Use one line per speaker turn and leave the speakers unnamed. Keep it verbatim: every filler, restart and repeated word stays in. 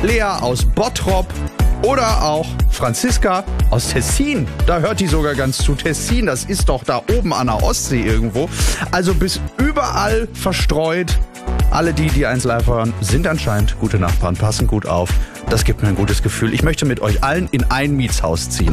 Lea aus Bottrop oder auch Franziska aus Tessin. Da hört die sogar ganz zu. Tessin, das ist doch da oben an der Ostsee irgendwo. Also bis überall verstreut. Alle die, die eins live hören, sind anscheinend gute Nachbarn, passen gut auf. Das gibt mir ein gutes Gefühl. Ich möchte mit euch allen in ein Mietshaus ziehen.